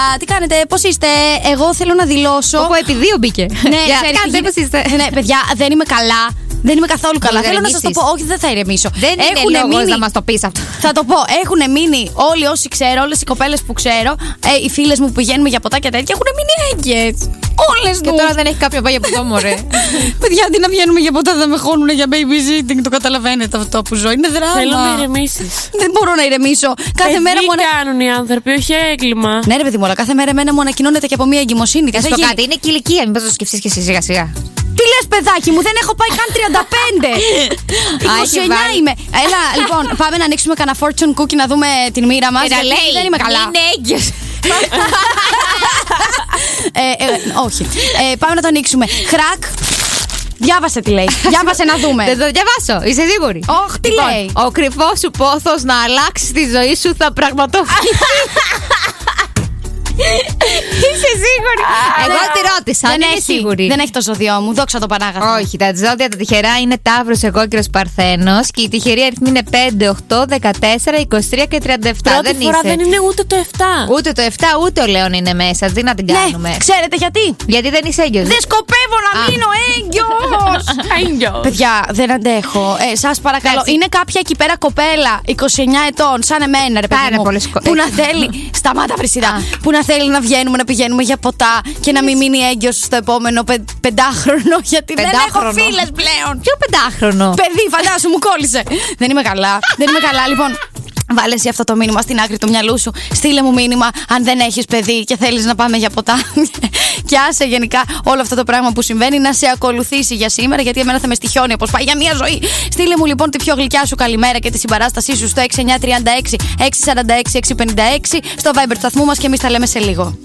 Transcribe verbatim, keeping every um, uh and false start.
Τι κάνετε, πώς είστε? Εγώ θέλω να δηλώσω. Όπου επί δύο μπήκε. Ναι, ξέρεις, κάνετε, πώς είστε. Ναι, παιδιά, δεν είμαι καλά. Δεν είμαι καθόλου καλά. Μην Θέλω να ηρεμήσεις. σας το πω. Όχι, δεν θα ηρεμήσω. Δεν είναι λόγος μείνει... να μας το πεις αυτό. Θα το πω. Έχουν μείνει όλοι όσοι ξέρω, όλες οι κοπέλες που ξέρω, ε, οι φίλες μου που πηγαίνουμε για ποτά και τέτοια, έχουν μείνει έγκυες. Όλες Και τώρα δεν έχει κάποιο πάει για ποτό, μωρέ. Παιδιά, αντί να βγαίνουμε για ποτά, θα με χώνουν για babysitting. Το καταλαβαίνετε αυτό που ζω. Είναι δράμα. Θέλω να ηρεμήσεις. Δεν μπορώ να ηρεμήσω. Κάθε Παιδί μέρα μου. ανα... κάνουν οι άνθρωποι, όχι έγκλημα. Ναι, ρε παιδί μου, αλλά κάθε μέρα εμένα μου ανακοινώνεται και από μία εγκυμοσύνη. Τι Θα θα σου πω γίνει? κάτι, είναι και ηλικία, μήπως το σκεφτείς και εσύ σιγά σιγά. Τι λες, παιδάκι μου, δεν έχω πάει καν τριάντα πέντε. είκοσι εννιά είμαι. Έλα, λοιπόν, πάμε να ανοίξουμε κανένα fortune cookie να δούμε την μοίρα μας. Και να λέει, δεν είμαι καλά. είναι έγκυος. ε, ε, όχι. Ε, πάμε να το ανοίξουμε. Χρακ. Διάβασε τι λέει. Διάβασε να δούμε. Δεν το διαβάσω, είσαι σίγουρη? Όχι, τι Λοιπόν, λέει. ο κρυφός σου πόθος να αλλάξει τη ζωή σου θα πραγματοποιηθεί. Είσαι σίγουρη? Εγώ τη ρώτησα, δεν αν είναι έχει, σίγουρη. δεν έχει το ζώδιό μου, δόξα το Πανάγαθο. Όχι, τα ζώδια τα τυχερά είναι Ταύρος, Εγώκερος, Παρθένος και η τυχερή αριθμή είναι πέντε, οκτώ, δεκατέσσερα, είκοσι τρία και τριάντα επτά. Πρώτη δεν φορά είσαι. δεν είναι ούτε το επτά. Ούτε το επτά, ούτε ο Λέων είναι μέσα. Τι να την κάνουμε. Ναι, ξέρετε γιατί? Γιατί δεν είσαι έγκυος. Δεν σκοπεύω να Α. μείνω έγκυος. Έγκυος. Παιδιά, δεν αντέχω. Ε, σας παρακαλώ. Εντάξει. Είναι κάποια εκεί πέρα κοπέλα είκοσι εννιά ετών, σαν εμένα, ρε παιδί Πάρα μου, πολλές κο- που να θέλει. Σταμάτα, βρυσίδα. Που να θέλει να βγαίνουμε, να πηγαίνουμε για ποτά και να μην μείνει έγκυος στο επόμενο πε, πεντάχρονο. Γιατί δεν έχω Πεντάχρονο. φίλες πλέον. Ποιο πεντάχρονο. Παιδί, φαντάσου, μου κόλλησε. Δεν είμαι καλά. Δεν είμαι καλά, λοιπόν. Βάλε εσύ αυτό το μήνυμα στην άκρη του μυαλού σου. Στείλε μου μήνυμα αν δεν έχεις παιδί και θέλεις να πάμε για ποτά. Και άσε γενικά όλο αυτό το πράγμα που συμβαίνει να σε ακολουθήσει για σήμερα, γιατί εμένα θα με στοιχιώνει όπως πάει για μια ζωή. Στείλε μου λοιπόν τη πιο γλυκιά σου καλημέρα και τη συμπαράστασή σου στο έξι εννιά τρία έξι έξι τέσσερα έξι έξι πέντε έξι στο Viber του σταθμού μας και εμείς τα λέμε σε λίγο.